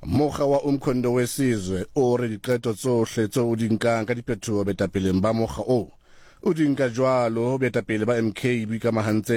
Mokga wa umkhondo wesizwe o re diqeto tsohle tseo o di nkang ka diphetoho baetapeleng ba mokga o. O di nka jwalo baetapele ba MK bo ikamahantse